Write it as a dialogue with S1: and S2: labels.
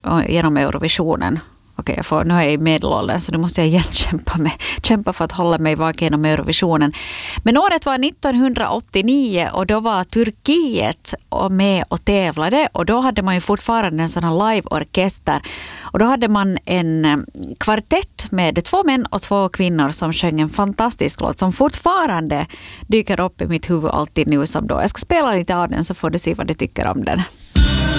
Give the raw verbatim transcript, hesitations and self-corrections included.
S1: genom Eurovisionen. Okej, jag får, nu är jag i medelåldern så nu måste jag igen kämpa, med, kämpa för att hålla mig vaken genom Eurovisionen. Men året var nittonhundraåttionio och då var Turkiet med och tävlade och då hade man ju fortfarande en sån här live-orkester. Och då hade man en kvartett med två män och två kvinnor som sjöng en fantastisk låt som fortfarande dyker upp i mitt huvud alltid nu som då. Jag ska spela lite av den så får du se vad du tycker om den.